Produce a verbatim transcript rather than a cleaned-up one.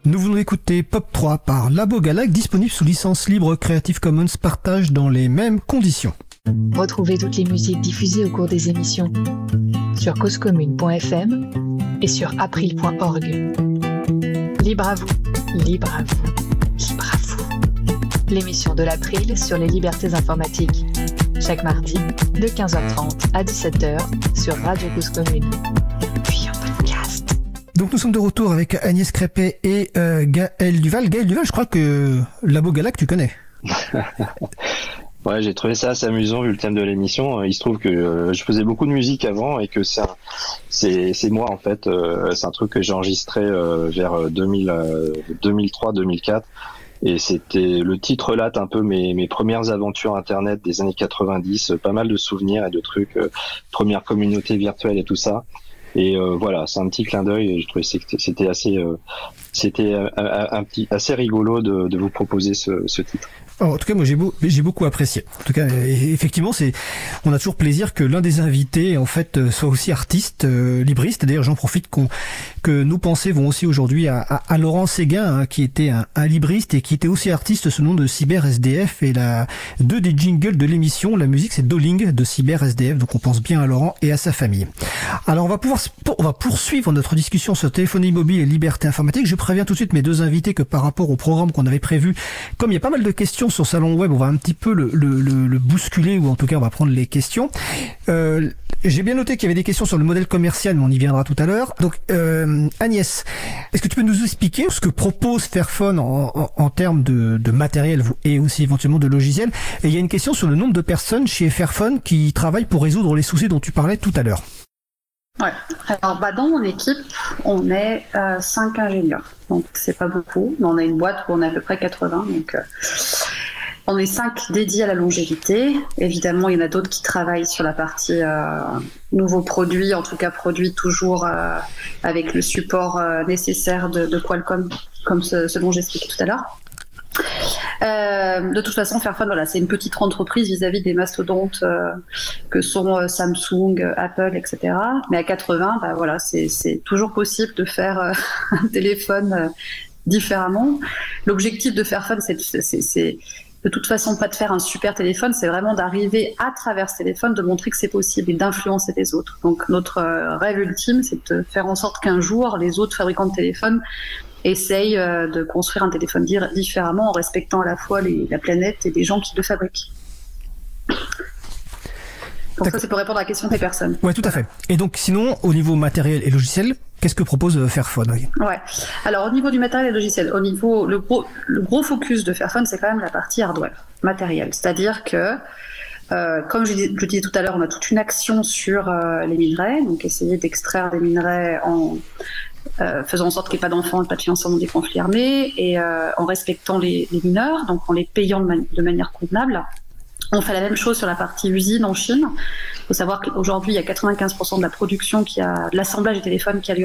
Nous venons d'écouter Pop trois par Labo Galact, disponible sous licence libre Creative Commons partage dans les mêmes conditions. Retrouvez toutes les musiques diffusées au cours des émissions sur cause commune point f m et sur april point org. Libre à vous, libre à vous, libre à vous. L'émission de l'April sur les libertés informatiques. Chaque mardi, de quinze heures trente à dix-sept heures sur Radio Cause Commune. Puis en podcast. Donc nous sommes de retour avec Agnès Crépet et euh, Gaël Duval. Gaël Duval, je crois que Labo Galact, tu connais. Ouais, j'ai trouvé ça assez amusant vu le thème de l'émission. Il se trouve que euh, je faisais beaucoup de musique avant et que ça, c'est, c'est moi en fait. Euh, c'est un truc que j'ai enregistré euh, vers deux mille, euh, deux mille trois deux mille quatre. Et c'était, le titre relate un peu mes, mes premières aventures internet des années quatre-vingt-dix, pas mal de souvenirs et de trucs, euh, première communauté virtuelle et tout ça. Et euh, voilà, c'est un petit clin d'œil et je trouvais que c'était assez, euh, c'était un, un, un petit, assez rigolo de, de vous proposer ce, ce titre. Oh, en tout cas, moi j'ai, beau, j'ai beaucoup apprécié. En tout cas, effectivement, c'est, on a toujours plaisir que l'un des invités, en fait, soit aussi artiste, euh, libriste. D'ailleurs, j'en profite qu'on, que nos pensées vont aussi aujourd'hui à, à, à Laurent Séguin, hein, qui était un, un libriste et qui était aussi artiste sous le nom de Cyber S D F. Et la deux des jingles de l'émission, la musique, c'est Dolling de Cyber S D F. Donc, on pense bien à Laurent et à sa famille. Alors, on va pouvoir, on va poursuivre notre discussion sur téléphonie mobile et liberté informatique. Je préviens tout de suite mes deux invités que par rapport au programme qu'on avait prévu, comme il y a pas mal de questions sur Salon Web, on va un petit peu le, le, le, le bousculer, ou en tout cas on va prendre les questions. Euh, j'ai bien noté qu'il y avait des questions sur le modèle commercial, mais on y viendra tout à l'heure. Donc euh, Agnès, est-ce que tu peux nous expliquer ce que propose Fairphone en, en, en termes de, de matériel et aussi éventuellement de logiciel? Et il y a une question sur le nombre de personnes chez Fairphone qui travaillent pour résoudre les soucis dont tu parlais tout à l'heure. Ouais. Alors, bah, dans mon équipe, on est euh, cinq ingénieurs. Donc, c'est pas beaucoup. Mais on a une boîte où on est à peu près quatre-vingts. Donc, euh, on est cinq dédiés à la longévité. Évidemment, il y en a d'autres qui travaillent sur la partie euh, nouveaux produits, en tout cas produits toujours euh, avec le support euh, nécessaire de, de Qualcomm, comme ce, ce dont j'expliquais tout à l'heure. Euh, de toute façon, Fairphone, voilà, c'est une petite entreprise vis-à-vis des mastodontes euh, que sont euh, Samsung, Apple, et cetera. Mais à quatre-vingts, bah, voilà, c'est, c'est toujours possible de faire euh, un téléphone euh, différemment. L'objectif de Fairphone, c'est, c'est, c'est de toute façon pas de faire un super téléphone, c'est vraiment d'arriver à travers ce téléphone, de montrer que c'est possible et d'influencer les autres. Donc notre euh, rêve ultime, c'est de faire en sorte qu'un jour, les autres fabricants de téléphones essaye euh, de construire un téléphone dire, différemment en respectant à la fois les, la planète et les gens qui le fabriquent. Donc ça, c'est pour répondre à la question des personnes. Ouais, tout à fait. Et donc, sinon, au niveau matériel et logiciel, qu'est-ce que propose Fairphone? Ouais. Alors, au niveau du matériel et logiciel, au niveau, le gros, le gros focus de Fairphone, c'est quand même la partie hardware, matériel. C'est-à-dire que, Euh, comme je, je disais tout à l'heure, on a toute une action sur euh, les minerais, donc essayer d'extraire des minerais en euh, faisant en sorte qu'il n'y ait pas d'enfants et pas de financement des conflits armés, et euh, en respectant les, les mineurs, donc en les payant de, man- de manière convenable. On fait la même chose sur la partie usine en Chine. Il faut savoir qu'aujourd'hui, il y a quatre-vingt-quinze pour cent de la production, qui a, de l'assemblage des téléphones qui a lieu